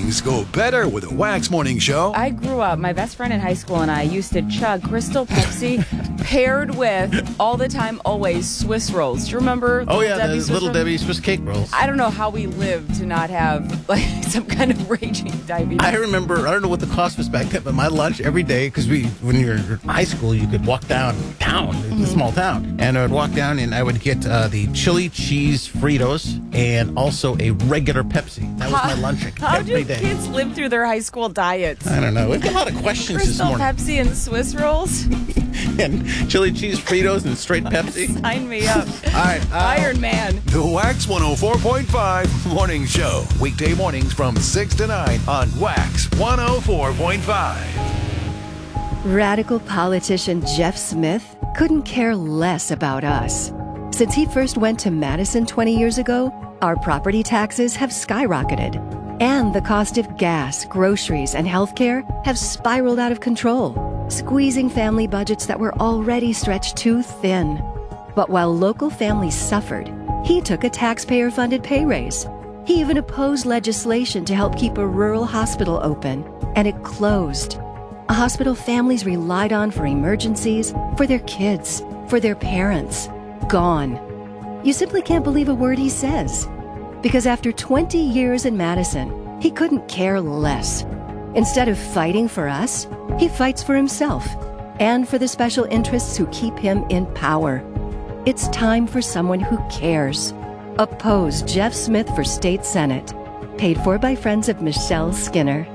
mornings go better with a Wax Morning Show. I grew up, my best friend in high school and I used to chug Crystal Pepsi paired with, all the time, always, Swiss rolls. Do you remember Little Debbie Swiss cake rolls. I don't know how we lived to not have like some kind of raging diabetes. I remember, I don't know what the cost was back then, but my lunch every day, because when you were in high school, you could walk downtown, it's a small town, and I would walk down and I would get the chili cheese Fritos and also a regular Pepsi. That was my lunch every day. How do kids live through their high school diets? I don't know. We've got a lot of questions this morning. Crystal Pepsi and Swiss rolls? And chili cheese Fritos and straight Pepsi. Sign me up. All right. Iron Man. The Wax 104.5 Morning Show. Weekday mornings from 6 to 9 on Wax 104.5. Radical politician Jeff Smith couldn't care less about us. Since he first went to Madison 20 years ago, our property taxes have skyrocketed. And the cost of gas, groceries, and healthcare have spiraled out of control, squeezing family budgets that were already stretched too thin. But while local families suffered, he took a taxpayer-funded pay raise. He even opposed legislation to help keep a rural hospital open, and it closed. A hospital families relied on for emergencies, for their kids, for their parents. Gone. You simply can't believe a word he says. Because after 20 years in Madison, he couldn't care less. Instead of fighting for us, he fights for himself and for the special interests who keep him in power. It's time for someone who cares. Oppose Jeff Smith for State Senate. Paid for by friends of Michelle Skinner.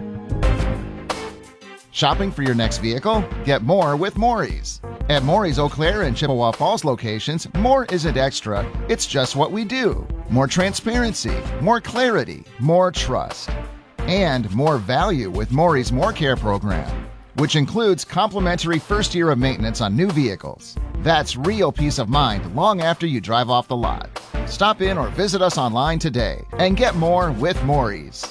Shopping for your next vehicle? Get more with Maury's. At Maury's Eau Claire and Chippewa Falls locations, more isn't extra, it's just what we do. More transparency, more clarity, more trust. And more value with Maury's More Care program, which includes complimentary first year of maintenance on new vehicles. That's real peace of mind long after you drive off the lot. Stop in or visit us online today and get more with Maury's.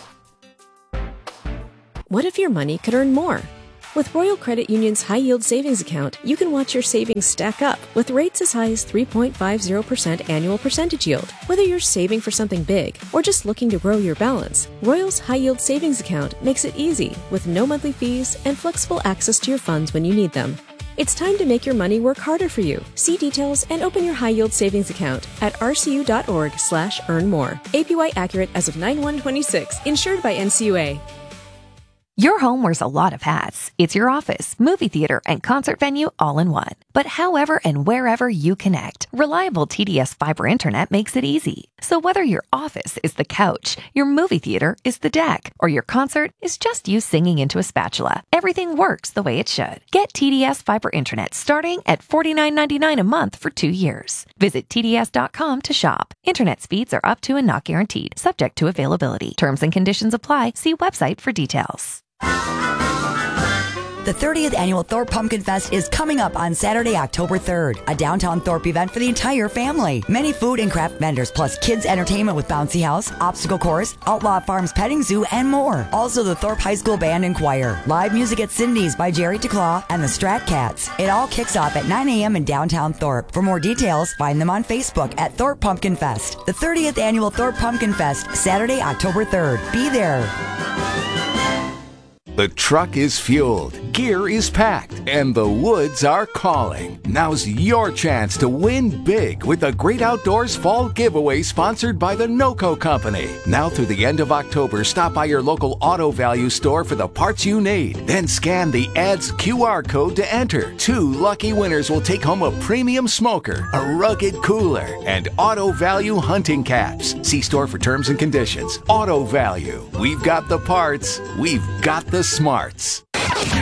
What if your money could earn more? With Royal Credit Union's high-yield savings account, you can watch your savings stack up with rates as high as 3.50% annual percentage yield. Whether you're saving for something big or just looking to grow your balance, Royal's high-yield savings account makes it easy with no monthly fees and flexible access to your funds when you need them. It's time to make your money work harder for you. See details and open your high-yield savings account at rcu.org/earnmore. APY accurate as of 9/1/26. Insured by NCUA. Your home wears a lot of hats. It's your office, movie theater, and concert venue all in one. But however and wherever you connect, reliable TDS fiber internet makes it easy. So whether your office is the couch, your movie theater is the deck, or your concert is just you singing into a spatula, everything works the way it should. Get TDS fiber internet starting at $49.99 a month for 2 years. Visit TDS.com to shop. Internet speeds are up to and not guaranteed, subject to availability. Terms and conditions apply. See website for details. The 30th Annual Thorpe Pumpkin Fest is coming up on Saturday, October 3rd, a downtown Thorpe event for the entire family. Many food and craft vendors, plus kids' entertainment with bouncy house, obstacle course, Outlaw Farms petting zoo, and more. Also, the Thorpe High School Band and Choir. Live music at Cindy's by Jerry DeClaw and the Strat Cats. It all kicks off at 9 a.m. in downtown Thorpe. For more details, find them on Facebook at Thorpe Pumpkin Fest. The 30th Annual Thorpe Pumpkin Fest, Saturday, October 3rd. Be there. The truck is fueled, gear is packed, and the woods are calling. Now's your chance to win big with the Great Outdoors Fall Giveaway sponsored by the NOCO Company. Now through the end of October, stop by your local Auto Value store for the parts you need. Then scan the ad's QR code to enter. 2 lucky winners will take home a premium smoker, a rugged cooler, and Auto Value hunting caps. See store for terms and conditions. Auto Value. We've got the parts. We've got the smarts.